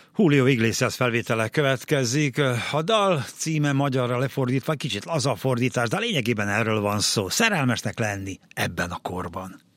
Julio Iglesias felvétele következik. A dal címe magyarra lefordítva kicsit laza fordítás, de lényegében erről van szó. Szerelmesnek lenni ebben a korban.